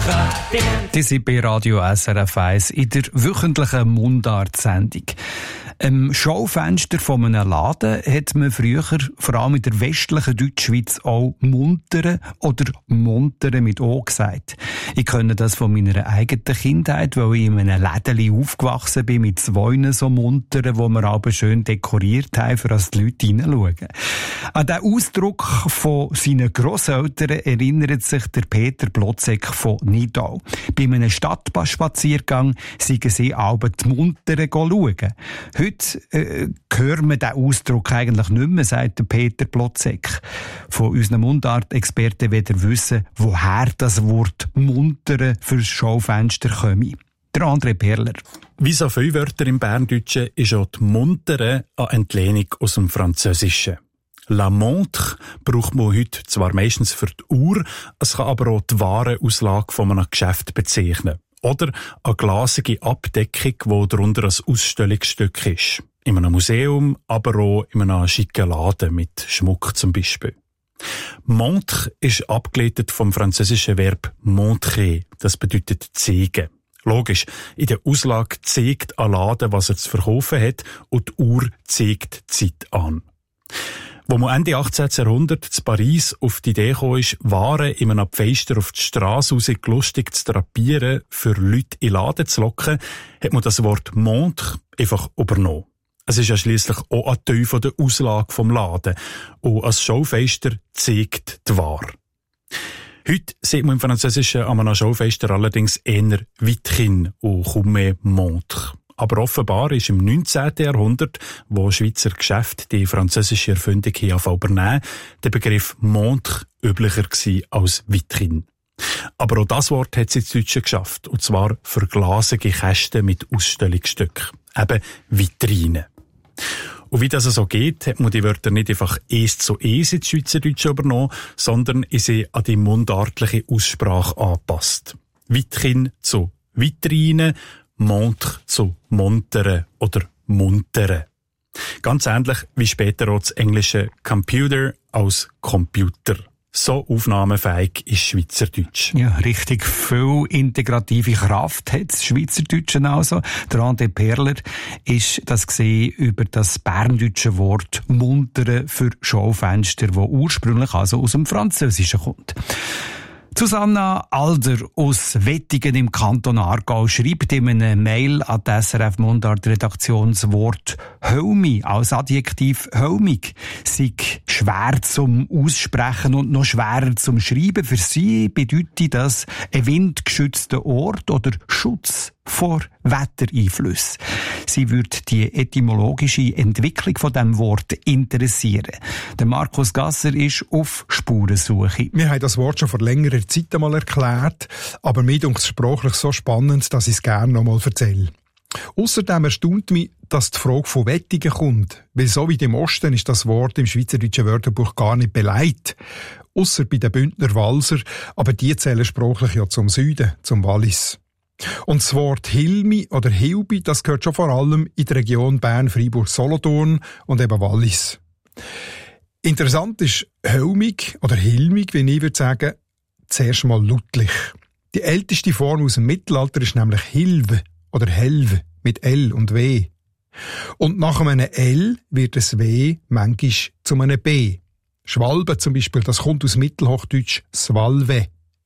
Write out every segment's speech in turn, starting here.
Die sind bei Radio SRF 1 in der wöchentlichen Mundart-Sendung. Im Schaufenster von einem Laden hat man früher, vor allem in der westlichen Deutschschweiz, auch Muntere oder Montere mit O gesagt. Ich kenne das von meiner eigenen Kindheit, weil ich in einem Lädeli aufgewachsen bin mit 2 so Munteren, die wir aber schön dekoriert haben, für dass die Leute hineinschauen. An den Ausdruck von seinen Grosseltern erinnert sich der Peter Blotzek von Nidau. Bei einem Stadtspaziergang seien sie aber die Muntere schauen. Heute hören wir diesen Ausdruck eigentlich nicht mehr, sagt der Peter Blotzek. Von unseren Mundart-Experten wollen wissen, woher das Wort Muntere fürs Schaufenster komme. Der André Perler. Wie so viele Wörter im Berndeutschen ist auch die Muntere eine Entlehnung aus dem Französischen. La montre braucht man heute zwar meistens für die Uhr, es kann aber auch die Warenauslage von einem Geschäft bezeichnen. Oder eine glasige Abdeckung, die darunter ein Ausstellungsstück ist. In einem Museum, aber auch in einem schicken Laden mit Schmuck zum Beispiel. Montre ist abgeleitet vom französischen Verb montrer. Das bedeutet zeigen. Logisch, in der Auslage zeigt ein Laden, was er zu verkaufen hat, und die Uhr zeigt die Zeit an. Wo man Ende 18. Jahrhundert zu Paris auf die Idee kam, Waren in einem Pfeister auf die Strasse raus lustig zu drapieren, für Leute in den Laden zu locken, hat man das Wort Montre einfach übernommen. Es ist ja schliesslich auch ein Teil von der Auslage vom Laden. Und als Schaufenster zeigt die Ware. Heute sieht man im Französischen an einem Schaufenster allerdings eher Vitrine und kaum mehr Montre. Aber offenbar ist im 19. Jahrhundert, wo Schweizer Geschäfte die französische Erfindung hier übernehmen, der Begriff Montre üblicher gewesen als Vitrine. Aber auch das Wort hat es ins Deutsche geschafft, und zwar für glasige Kästen mit Ausstellungsstücken, eben Vitrine. Und wie das so geht, hat man die Wörter nicht einfach 1:1 ins Schweizerdeutsche übernommen, sondern sie an die mundartliche Aussprache angepasst. Vitrine zu Vitrine, Montre zu Montere oder Muntere. Ganz ähnlich wie später auch das englische Computer als Computer. So aufnahmefähig ist Schweizerdeutsch. Ja, richtig viel integrative Kraft hat das Schweizerdeutsche also. Der André Perler ist das gesehen über das berndeutsche Wort Muntere für Schaufenster, das ursprünglich also aus dem Französischen kommt. Susanna Alder aus Wettingen im Kanton Aargau schreibt in einer Mail an die SRF Mundart Redaktion das Wort «Hölmi» als Adjektiv «hölmig» sei schwer zum Aussprechen und noch schwerer zum Schreiben. Für sie bedeutet das ein windgeschützter Ort oder Schutz vor Wettereinflüssen. Sie würde die etymologische Entwicklung von diesem Wort interessieren. Der Markus Gasser ist auf Spurensuche. Wir haben das Wort schon vor längerer Zeit einmal erklärt, aber mir dunkt es sprachlich so spannend, dass ich es gerne noch einmal erzähle. Außerdem erstaunt mich, dass die Frage von Wettingen kommt, weil so wie im Osten ist das Wort im schweizerdeutschen Wörterbuch gar nicht beleidigt. Ausser bei den Bündner Walser, aber die zählen sprachlich ja zum Süden, zum Wallis. Und das Wort Hilmi oder Hilbi, das gehört schon vor allem in der Region Bern, Freiburg, Solothurn und eben Wallis. Interessant ist hölmig oder hilmig, wie ich würde sagen, zuerst mal lautlich. Die älteste Form aus dem Mittelalter ist nämlich Hilve oder Helve mit L und W. Und nach einem L wird das W manchmal zu einem B. Schwalbe zum Beispiel, das kommt aus Mittelhochdeutsch Swalve.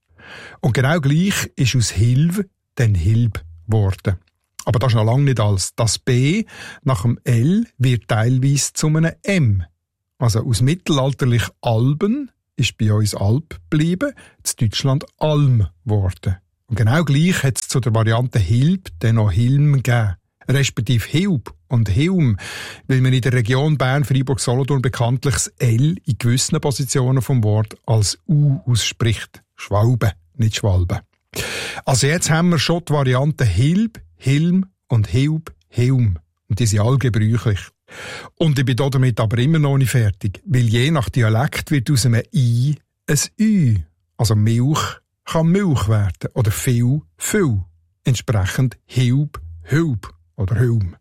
Und genau gleich ist aus Hilve dann Hilb geworden. Aber das ist noch lange nicht alles. Das B nach dem L wird teilweise zu einem M. Also aus mittelalterlich Alben ist bei uns Alp geblieben, zu Deutschland Alm geworden. Und genau gleich hat es zu der Variante Hilb dann noch Hilm gegeben. Respektive Hilb und Hilm, weil man in der Region Bern, Freiburg, Solothurn bekanntlich das L in gewissen Positionen vom Wort als U ausspricht. Schwalbe, nicht Schwalbe. Also jetzt haben wir schon die Varianten Hilb, Hilm und Hilb, Hilm. Und die sind alle gebräuchlich. Und ich bin damit aber immer noch nicht fertig, weil je nach Dialekt wird aus einem I ein Ü. Also Milch kann Milch werden oder viel, viel. Entsprechend Hilb, Hilb oder Hilm.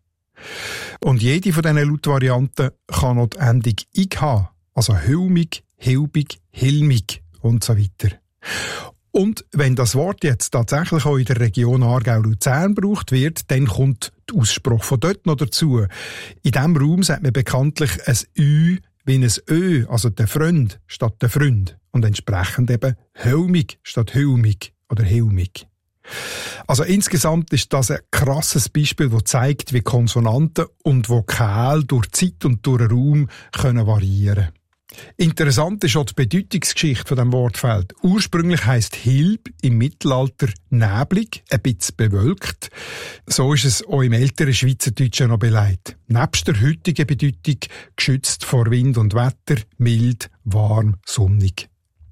Und jede von diesen Lautvarianten kann noch die Endung ig haben. Also Hilmig, Hilbig, Hilmig und so weiter. Und wenn das Wort jetzt tatsächlich auch in der Region Aargau-Luzern gebraucht wird, dann kommt der Ausspruch von dort noch dazu. In diesem Raum sagt man bekanntlich ein Ü wie ein Ö, also der Freund statt der Freund. Und entsprechend eben Hölmig statt Hülmig oder Hilmig. Also insgesamt ist das ein krasses Beispiel, das zeigt, wie Konsonanten und Vokale durch Zeit und durch Raum können variieren. Interessant ist auch die Bedeutungsgeschichte von dem Wortfeld. Ursprünglich heisst Hilb im Mittelalter neblig, ein bisschen bewölkt. So ist es auch im älteren Schweizerdeutschen noch beleidigt. Nebst der heutigen Bedeutung geschützt vor Wind und Wetter, mild, warm, sonnig.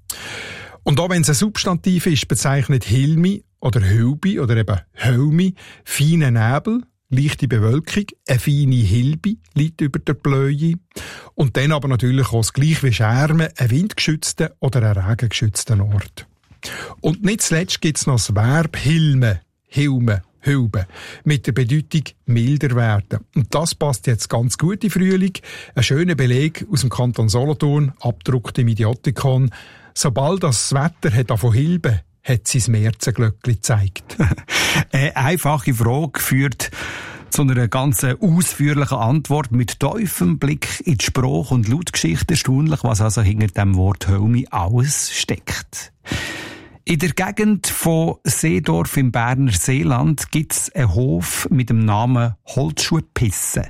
Und auch wenn es ein Substantiv ist, bezeichnet Hilmi oder Hülbi oder eben Hölmi feine Nebel, leichte Bewölkung, eine feine Hilbi liegt über der Bläue und dann aber natürlich auch gleich wie Schermen, einen windgeschützten oder einen regengeschützten Ort. Und nicht zuletzt gibt es noch das Verb Hilme, Hilme, Hülbe, mit der Bedeutung milder werden. Und das passt jetzt ganz gut in Frühling. Ein schöner Beleg aus dem Kanton Solothurn, abgedruckt im Idiotikon. Sobald das Wetter hat von Hilbe, hat sein Märzenglöckli gezeigt. Eine einfache Frage führt zu einer ganz ausführlichen Antwort mit tiefem Blick in die Sprach- und Lautgeschichte. Erstaunlich, was also hinter dem Wort Hölmi alles steckt. In der Gegend von Seedorf im Berner Seeland gibt es einen Hof mit dem Namen Holzschuhpisse.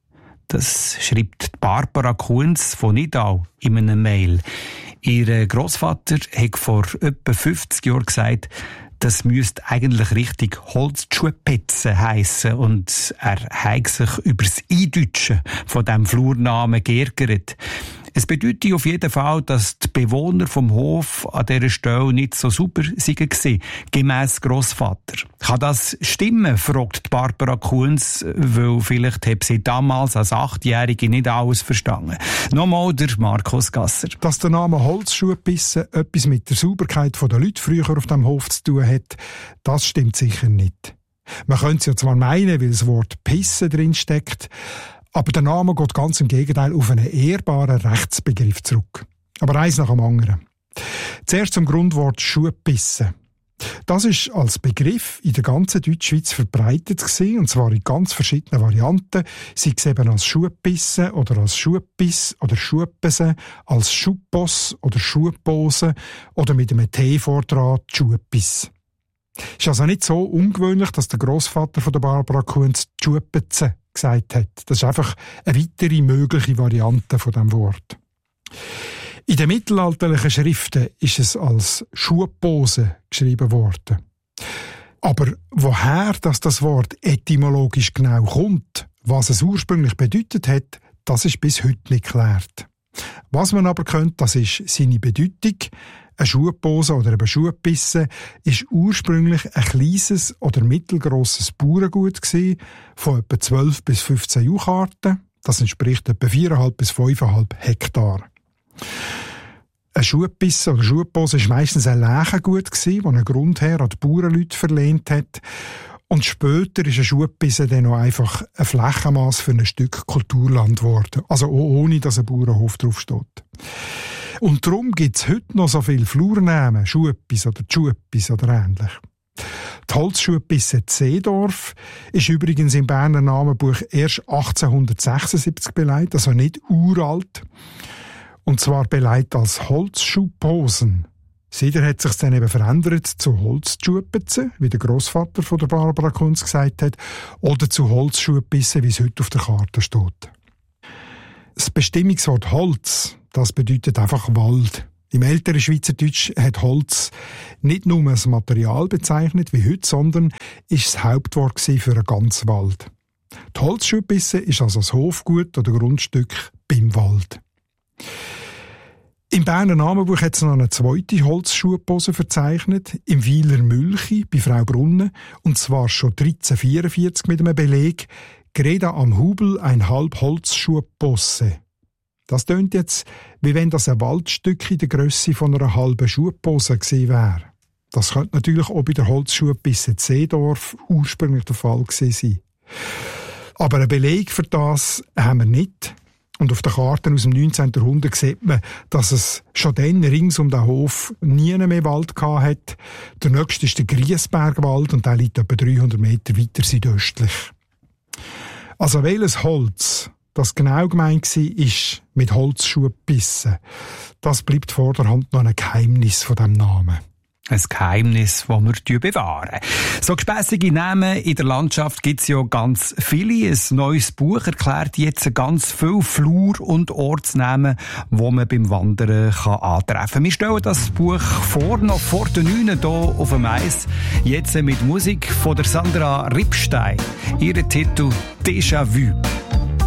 Das schreibt Barbara Kunz von Nidau in einer Mail. Ihr Grossvater hat vor etwa 50 Jahren gesagt, das müsste eigentlich richtig Holzschuhpetze heissen und er hat sich über das Eindeutschen von diesem Flurnamen geärgert. Es bedeutet auf jeden Fall, dass die Bewohner vom Hof an dieser Stelle nicht so super waren, gemäss Grossvater. Kann das stimmen, fragt Barbara Kunz, weil vielleicht hat sie damals als 8-Jährige nicht alles verstanden. Nochmal der Markus Gasser. Dass der Name Holzschuhpisse etwas mit der Sauberkeit der Leute früher auf dem Hof zu tun hat, das stimmt sicher nicht. Man könnte es ja zwar meinen, weil das Wort Pisse drin steckt, aber der Name geht ganz im Gegenteil auf einen ehrbaren Rechtsbegriff zurück. Aber eins nach dem anderen. Zuerst zum Grundwort Schuhpisse. Das ist als Begriff in der ganzen Deutschschweiz verbreitet gewesen, und zwar in ganz verschiedenen Varianten, sei es eben als Schuhpisse oder als Schuhpiss oder Schuhpese, als Schuhposs oder Schuhpose oder mit einem T vordran Schuhpiss. Ist also nicht so ungewöhnlich, dass der Grossvater von der Barbara Kunz Schuhpeze gesagt hat. Das ist einfach eine weitere mögliche Variante von dem Wort. In den mittelalterlichen Schriften ist es als Schuhpose geschrieben worden. Aber woher das Wort etymologisch genau kommt, was es ursprünglich bedeutet hat, das ist bis heute nicht geklärt. Was man aber kennt, das ist seine Bedeutung. Eine Schuhpose oder eine Schuhpisse ist ursprünglich ein kleines oder mittelgrosses Bauerngut gewesen, von etwa 12 bis 15 Jucharten. Das entspricht etwa 4,5 bis 5,5 Hektar. Eine Schuhpisse oder Schuhpose war meistens ein Leichengut gewesen, das ein Grundherr an die Bauernleute verlehnt hat. Und später ist eine Schuhpisse dann noch einfach ein Flächenmaß für ein Stück Kulturland geworden. Also auch ohne, dass ein Bauernhof draufsteht. Und darum gibt es heute noch so viele Flurnamen, Schuhpis oder Schuhpis oder ähnlich. Die Holzschuhpisse Seedorf ist übrigens im Berner Namenbuch erst 1876 beleidigt, also nicht uralt. Und zwar beleidigt als Holzschuhposen. Seither hat sich dann eben verändert zu Holzschuhpisse, wie der Grossvater von der Barbara Kunz gesagt hat, oder zu Holzschuhpisse, wie es heute auf der Karte steht. Das Bestimmungswort Holz, das bedeutet einfach Wald. Im älteren Schweizerdeutsch hat Holz nicht nur das Material bezeichnet wie heute, sondern ist das Hauptwort für einen ganzen Wald. Die Holzschuhpisse ist also das Hofgut oder Grundstück beim Wald. Im Berner Namenbuch hat es noch eine zweite Holzschuhpose verzeichnet, im Weiler Mülchi bei Frau Brunnen, und zwar schon 1344 mit einem Beleg, Greda am Hubel ein halb Holzschuhpose. Das tönt jetzt, wie wenn das ein Waldstück in der Grösse von einer halben Schuhpose gewesen wäre. Das könnte natürlich auch bei der Holzschuhpisse Seedorf ursprünglich der Fall gewesen sein. Aber einen Beleg für das haben wir nicht. Und auf den Karten aus dem 19. Jahrhundert sieht man, dass es schon dann rings um den Hof nie mehr Wald gehabt hat. Der nächste ist der Griesbergwald und der liegt etwa 300 Meter weiter südöstlich. Also welches Holz das genau gemeint war, ist mit Holzschuhen gebissen. Das bleibt vorderhand noch ein Geheimnis von diesem Namen. Ein Geheimnis, das wir bewahren. So gespässige Namen in der Landschaft gibt es ja ganz viele. Ein neues Buch erklärt jetzt ganz viele Flur- und Ortsnamen, die man beim Wandern antreffen kann. Wir stellen das Buch vor, noch vor den 9 hier auf dem Eis. Jetzt mit Musik von der Sandra Rippstein. Ihr Titel «Déjà Vu».